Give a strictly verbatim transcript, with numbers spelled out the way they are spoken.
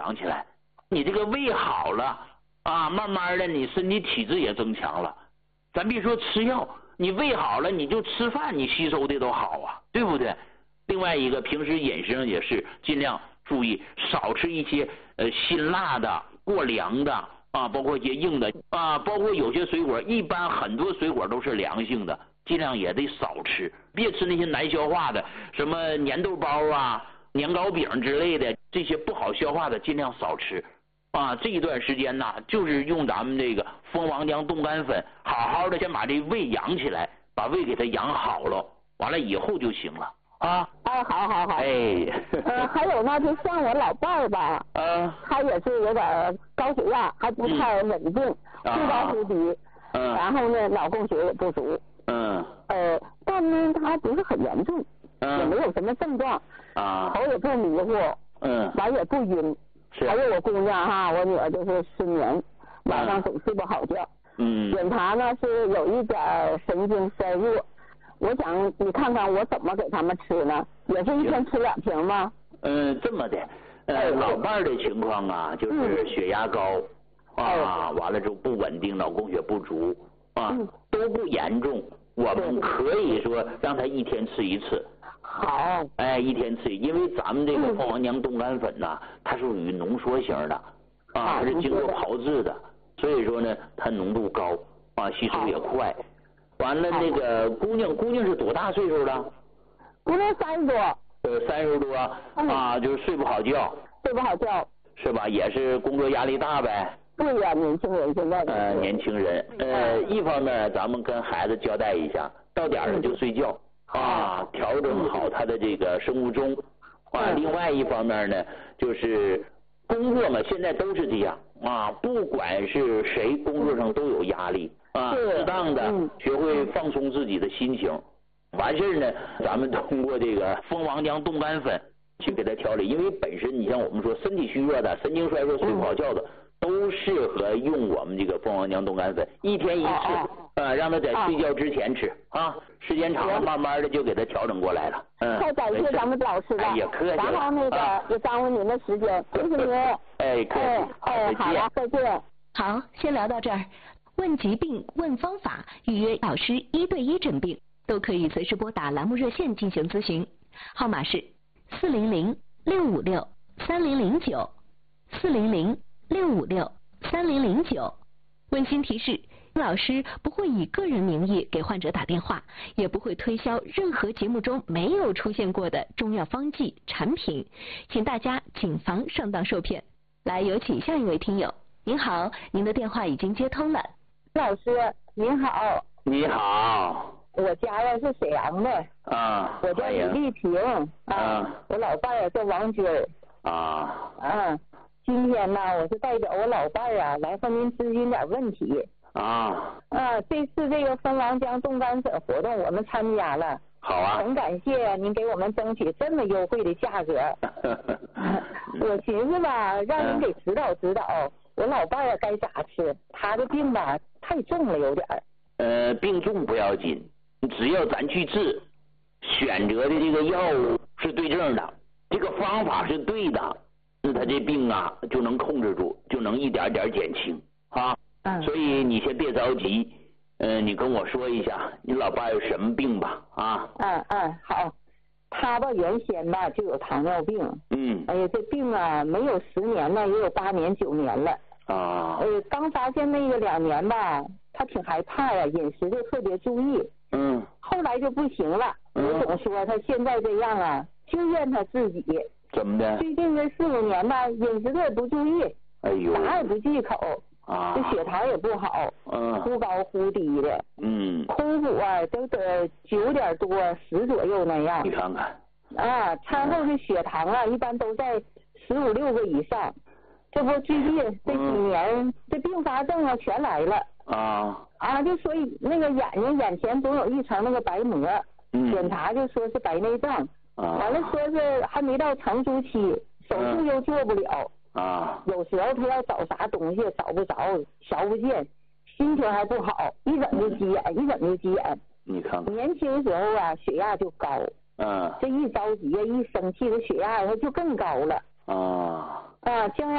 养起来。你这个胃好了啊，慢慢的你身体体质也增强了。咱别说吃药，你胃好了，你就吃饭你吸收的都好啊，对不对？另外一个，平时饮食上也是尽量注意少吃一些呃辛辣的、过凉的啊，包括一些硬的啊，包括有些水果，一般很多水果都是凉性的，尽量也得少吃，别吃那些难消化的，什么粘豆包啊、年糕饼之类的，这些不好消化的尽量少吃。啊，这一段时间呢，就是用咱们这个蜂王浆冻干粉，好好的先把这胃养起来，把胃给它养好了，完了以后就行了啊。 哎，好好好。 哎， 呃，还有呢，就像我老伴儿吧， 嗯， 他也是有点高血压，还不太稳定，忽高忽低， 嗯， 然后呢，脑供血也不足， 嗯， 呃，但呢，他不是很严重， 嗯， 也没有什么症状， 啊， 头也不迷糊， 嗯， 完也不晕。 是。 还有我姑娘哈，我女儿就是失眠，晚上总睡不好觉。 嗯。 检查呢是有一点神经衰弱，我想你看看我怎么给他们吃呢？也是一天吃两瓶吗？ 嗯，这么的，呃，老伴儿的情况啊，就是血压高，嗯、啊，完了之后不稳定，脑供血不足啊，嗯、都不严重。我们可以说让他一天吃一次。 好， 哎，一天吃，因为咱们这个蜂王浆冻干粉呢，它属于浓缩型的，啊，它是经过炮制的，所以说呢，它浓度高，啊，吸收也快。完了，那个姑娘，姑娘是多大岁数了？ 姑娘三十多。 呃，三十多啊，就是睡不好觉。 睡不好觉。 是吧？也是工作压力大呗。 对呀，年轻人现在。 呃，年轻人，呃，一方面咱们跟孩子交代一下，到点了就睡觉。啊，调整好他的这个生物钟啊。另外一方面呢，就是工作嘛，现在都是这样啊，不管是谁，工作上都有压力啊。适当的学会放松自己的心情，完事儿呢，咱们通过这个蜂王浆冻干粉去给他调理，因为本身你像我们说身体虚弱的、神经衰弱、睡不好觉的，都适合用我们这个蜂王浆冻干粉，一天一次。呃，让他在睡觉之前吃啊，时间长了，慢慢的就给他调整过来了。嗯， 太感谢咱们老师了， 哎呀，客气了。 然后那个也耽误您的时间，谢谢您。 哎，客气， 哎，好了，再见。 好，先聊到这儿。问疾病、问方法、预约老师一对一诊病，都可以随时拨打栏目热线进行咨询，号码是四零零六五六三零零九，四零零六五六三零零九。温馨提示。老师不会以个人名义给患者打电话，也不会推销任何节目中没有出现过的中药方剂产品，请大家谨防上当受骗。来，有请下一位听友。您好，您的电话已经接通了。 老师您好。 你好。 我家呀是沈阳的。 啊。 我叫李丽萍。啊。啊我老伴儿叫王军。 啊。 嗯，今天呢，我是代表我老伴儿啊来和您咨询点问题。 啊啊！这次这个蜂王浆冻干粉活动我们参加了， 好啊， 很感谢您给我们争取这么优惠的价格。我寻思吧，让您给指导指导，嗯、我老伴儿该咋吃，他的病吧太重了有点儿。 呃，病重不要紧，只要咱去治，选择的这个药物是对症的，这个方法是对的，那他这病啊就能控制住，就能一点点减轻啊。 嗯， 所以你先别着急，嗯、呃，你跟我说一下你老爸有什么病吧？啊， 嗯嗯，好，他吧原先吧就有糖尿病， 嗯， 哎呀这病啊没有十年了，也有八年九年了， 啊， 呃刚发现那个两年吧，他挺害怕呀，饮食就特别注意， 嗯， 后来就不行了， 嗯、 我总说他现在这样啊，就怨他自己， 怎么的？ 最近这四五年吧，饮食他也不注意， 哎呦， 啥也不忌口。 啊， 这血糖也不好， 嗯， 忽高忽低的， 嗯， 空腹啊都得九点多十左右那样。 你看看， 啊，餐后的血糖啊，一般都在十五六个以上。这不最近这几年、嗯、这并发症啊全来了。 啊啊，就所以那个眼睛眼前总有一层那个白膜， 嗯， 检查就说是白内障， 啊， 完了说是还没到成熟期，手术又做不了。 啊， 有时候他要找啥东西找不着，瞧不见，心情还不好，一整就急眼，一整就急眼。 你看看， 年轻时候啊，血压就高， 嗯， 这一着急啊，一生气，这血压它就更高了。 啊， 啊，将来。